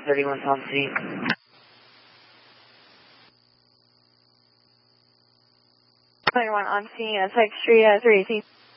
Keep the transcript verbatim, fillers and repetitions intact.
thirty-one Palm City. thirty-one on scene, uh, text three, uh, three eighteen.